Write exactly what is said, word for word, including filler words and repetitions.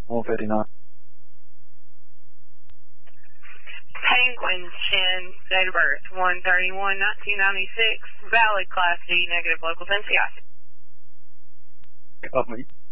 one fifty-nine. Penguin Chin, date of birth one thirty-one nineteen ninety-six, valid Class D, negative local ten C I. Copy.